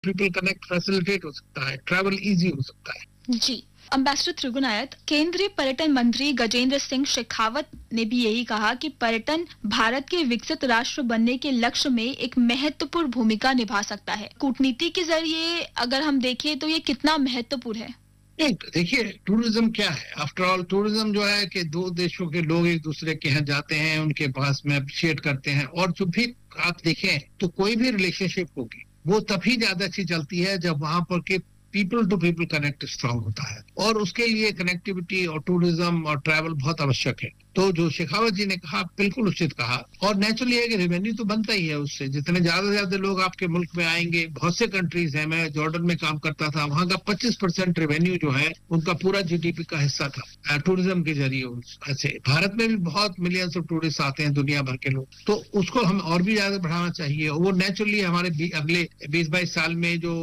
People connect facilitate हो सकता है, ट्रैवल इजी हो सकता है। जी, अम्बेसडर त्रिगुनायत, केंद्रीय पर्यटन मंत्री गजेंद्र सिंह शेखावत ने भी यही कहा कि पर्यटन भारत के विकसित राष्ट्र बनने के लक्ष्य में एक महत्वपूर्ण भूमिका निभा सकता है। कूटनीति के जरिए अगर हम देखें तो ये कितना महत्वपूर्ण है? देखिए, टूरिज्म क्या है? आफ्टर ऑल टूरिज्म जो है कि दो देशों के लोग एक दूसरे के यहाँ जाते हैं, उनके पास में अप्रिशिएट करते हैं, और जो भी आप देखें तो कोई भी रिलेशनशिप होगी वो तभी ज्यादा अच्छी चलती है जब वहां पर के people to people connect strong होता है, और उसके लिए कनेक्टिविटी और टूरिज्म और ट्रैवल बहुत आवश्यक है। तो जो शेखावत जी ने कहा बिल्कुल उचित कहा, और नेचुरली है कि रेवेन्यू तो बनता ही है उससे। जितने ज्यादा से ज्यादा लोग आपके मुल्क में आएंगे, बहुत से कंट्रीज हैं, मैं जॉर्डन में काम करता था, वहां का 25% रेवेन्यू जो है उनका पूरा जीडीपी का हिस्सा था टूरिज्म के जरिए। ऐसे भारत में भी बहुत मिलियंस ऑफ टूरिस्ट आते हैं, दुनिया भर के लोग, तो उसको हम और भी ज्यादा बढ़ाना चाहिए। और वो नेचुरली हमारे अगले 20-22 साल में जो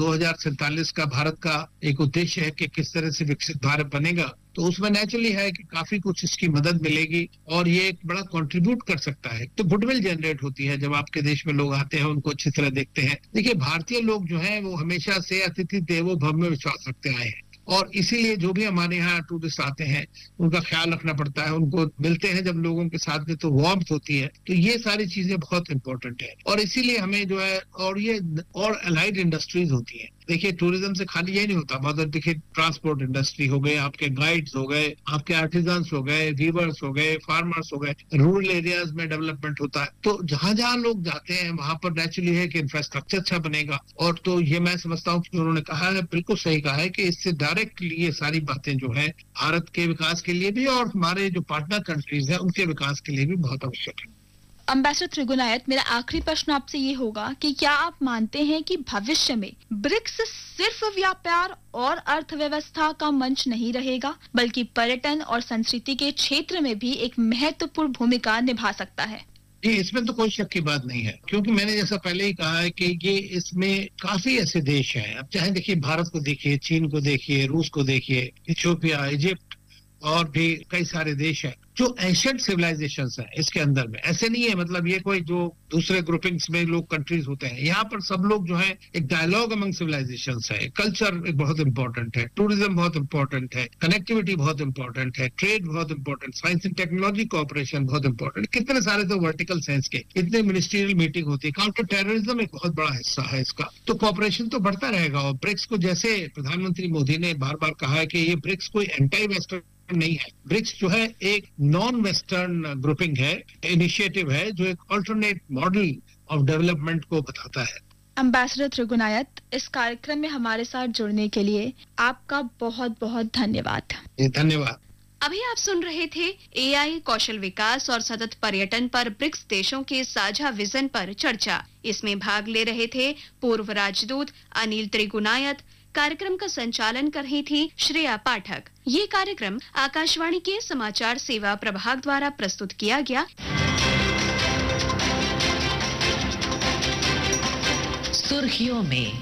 2047 का भारत का एक उद्देश्य है कि किस तरह से विकसित भारत बनेगा, तो उसमें नेचुरली है कि काफी कुछ इसकी मदद मिलेगी और ये एक बड़ा कंट्रीब्यूट कर सकता है। तो गुडविल जनरेट होती है जब आपके देश में लोग आते हैं, उनको अच्छी तरह देखते हैं। देखिए, भारतीय लोग जो हैं वो हमेशा से अतिथि देवो भव में विश्वास रखते आए हैं, और इसीलिए जो भी हमारे यहाँ टूरिस्ट आते हैं उनका ख्याल रखना पड़ता है, उनको मिलते हैं जब लोगों के साथ में तो वार्मथ होती है। तो ये सारी चीजें बहुत इंपॉर्टेंट है, और इसीलिए हमें जो है, और ये और अलाइड इंडस्ट्रीज होती हैं। देखिए, टूरिज्म से खाली ये नहीं होता, मतलब देखिए ट्रांसपोर्ट इंडस्ट्री हो गए, आपके गाइड्स हो गए, आपके आर्टिजन्स हो गए, वीवर्स हो गए, फार्मर्स हो गए, रूरल एरियाज में डेवलपमेंट होता है। तो जहां जहां लोग जाते हैं वहां पर नेचुरली है कि इंफ्रास्ट्रक्चर अच्छा बनेगा। और तो ये मैं समझता हूँ कि उन्होंने कहा है, बिल्कुल सही कहा है, कि इससे डायरेक्टली ये सारी बातें जो है भारत के विकास के लिए भी और हमारे जो पार्टनर कंट्रीज हैं उनके विकास के लिए भी बहुत आवश्यक है। अम्बेसडर त्रिगुनायत, मेरा आखिरी प्रश्न आपसे ये होगा कि क्या आप मानते हैं कि भविष्य में ब्रिक्स सिर्फ व्यापार और अर्थव्यवस्था का मंच नहीं रहेगा, बल्कि पर्यटन और संस्कृति के क्षेत्र में भी एक महत्वपूर्ण भूमिका निभा सकता है? जी, इसमें तो कोई शक की बात नहीं है, क्योंकि मैंने जैसा पहले ही कहा है कि ये इसमें काफी ऐसे देश हैं। अब चाहे देखिए, भारत को देखिए, चीन को देखिए, रूस को देखिए, इथियोपिया, इजिप्ट, और भी कई सारे देश हैं जो एशियन सिविलाइजेशंस हैं। इसके अंदर में ऐसे नहीं है, मतलब ये कोई जो दूसरे ग्रुपिंग्स में लोग कंट्रीज होते हैं, यहाँ पर सब लोग जो है एक डायलॉग अमंग सिविलाइजेशंस है। कल्चर बहुत इंपॉर्टेंट है, टूरिज्म बहुत इंपॉर्टेंट है, कनेक्टिविटी बहुत इंपॉर्टेंट है, ट्रेड बहुत important, science and technology cooperation बहुत इंपॉर्टेंट, कितने सारे तो वर्टिकल सेंस के इतने मिनिस्ट्रियल मीटिंग होती है। काउंटर टेररिज्म एक बहुत बड़ा हिस्सा है इसका। तो कोऑपरेशन तो बढ़ता रहेगा। और ब्रिक्स को, जैसे प्रधानमंत्री मोदी ने बार बार कहा है कि ये ब्रिक्स कोई एंटी वेस्टर्न नहीं है, ब्रिक्स जो है एक नॉन वेस्टर्न ग्रुपिंग है, इनिशिएटिव है, जो एक अल्टरनेट मॉडल ऑफ डेवलपमेंट को बताता है। अम्बेसडर त्रिगुनायत, इस कार्यक्रम में हमारे साथ जुड़ने के लिए आपका बहुत बहुत धन्यवाद। धन्यवाद। अभी आप सुन रहे थे एआई, कौशल विकास और सतत पर्यटन पर ब्रिक्स देशों के साझा विजन पर चर्चा। इसमें भाग ले रहे थे पूर्व राजदूत अनिल त्रिगुनायत। कार्यक्रम का संचालन कर रही थी श्रेया पाठक। ये कार्यक्रम आकाशवाणी के समाचार सेवा प्रभाग द्वारा प्रस्तुत किया गया। सुर्खियों में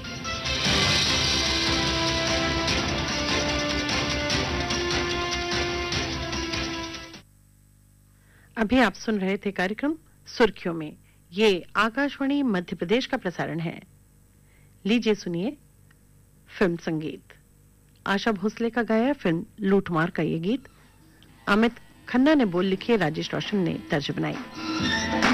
अभी आप सुन रहे थे कार्यक्रम सुर्खियों में। ये आकाशवाणी मध्य प्रदेश का प्रसारण है। लीजिए सुनिए फिल्म संगीत। आशा भोसले का गाया फिल्म लूटमार का ये गीत अमित खन्ना ने बोल लिखे, राजेश रोशन ने तर्ज बनाई।